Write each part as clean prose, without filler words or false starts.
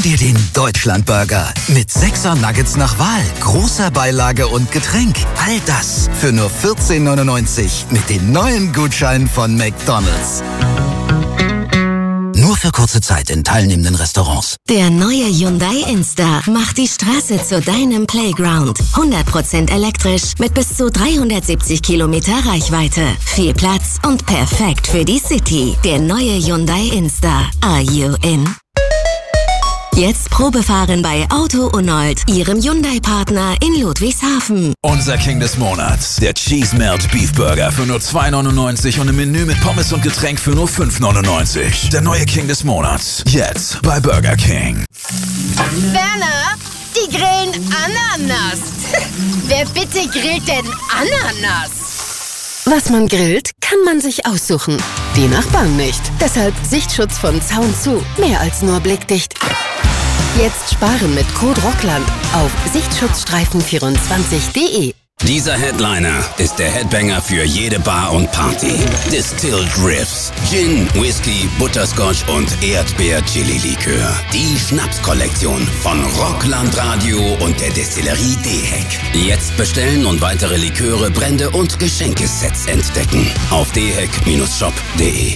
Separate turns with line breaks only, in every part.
Gönn dir den Deutschlandburger mit 6er Nuggets nach Wahl, großer Beilage und Getränk. All das für nur 14,99 mit den neuen Gutscheinen von McDonald's. Nur für kurze Zeit in teilnehmenden Restaurants.
Der neue Hyundai Insta macht die Straße zu deinem Playground. 100% elektrisch mit bis zu 370 Kilometer Reichweite. Viel Platz und perfekt für die City. Der neue Hyundai Insta. Are you in? Jetzt Probefahren bei Auto Unold, Ihrem Hyundai-Partner in Ludwigshafen.
Unser King des Monats, der Cheese Melt Beef Burger für nur 2,99 und ein Menü mit Pommes und Getränk für nur 5,99. Der neue King des Monats, jetzt bei Burger King.
Werner, die grillen Ananas. Wer bitte grillt denn Ananas?
Was man grillt, kann man sich aussuchen. Die Nachbarn nicht. Deshalb Sichtschutz von Zaun zu. Mehr als nur blickdicht. Jetzt sparen mit Code Rockland auf Sichtschutzstreifen24.de.
Dieser Headliner ist der Headbanger für jede Bar und Party. Distilled Riffs, Gin, Whisky, Butterscotch und Erdbeer-Chili-Likör. Die Schnapskollektion von Rockland Radio und der Destillerie Dehek. Jetzt bestellen und weitere Liköre, Brände und Geschenkesets entdecken auf dehek-shop.de.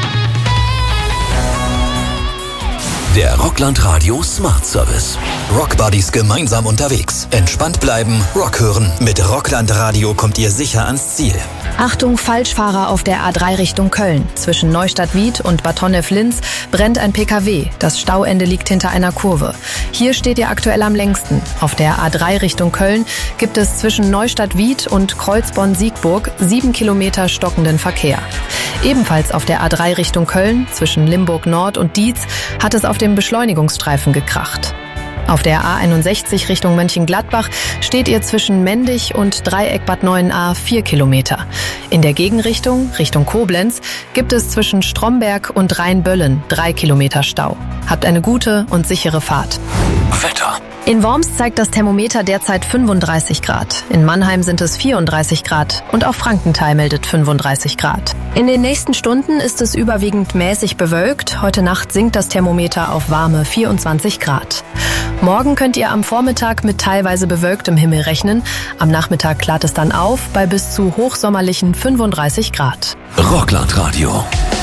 Der Rockland Radio Smart Service. Rock Buddies gemeinsam unterwegs. Entspannt bleiben, Rock hören. Mit Rockland Radio kommt ihr sicher ans Ziel.
Achtung, Falschfahrer auf der A3 Richtung Köln. Zwischen Neustadt-Wied und Bad Honnef-Linz brennt ein PKW. Das Stauende liegt hinter einer Kurve. Hier steht ihr aktuell am längsten. Auf der A3 Richtung Köln gibt es zwischen Neustadt-Wied und Kreuzborn-Siegburg 7 Kilometer stockenden Verkehr. Ebenfalls auf der A3 Richtung Köln, zwischen Limburg Nord und Dietz, hat es auf dem Beschleunigungsstreifen gekracht. Auf der A61 Richtung Mönchengladbach steht ihr zwischen Mendig und Dreieck Bad Neuenahr 4 Kilometer. In der Gegenrichtung, Richtung Koblenz, gibt es zwischen Stromberg und Rheinböllen 3 Kilometer Stau. Habt eine gute und sichere Fahrt.
Wetter.
In Worms zeigt das Thermometer derzeit 35 Grad. In Mannheim sind es 34 Grad und auch Frankenthal meldet 35 Grad. In den nächsten Stunden ist es überwiegend mäßig bewölkt. Heute Nacht sinkt das Thermometer auf warme 24 Grad. Morgen könnt ihr am Vormittag mit teilweise bewölktem Himmel rechnen. Am Nachmittag klart es dann auf bei bis zu hochsommerlichen 35 Grad.
Rockland Radio.